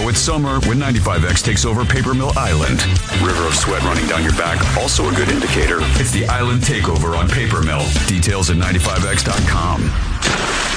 Now it's summer when 95X takes over Paper Mill Island. River of sweat running down your back, also a good indicator. It's the Island Takeover on Paper Mill. Details at 95X.com.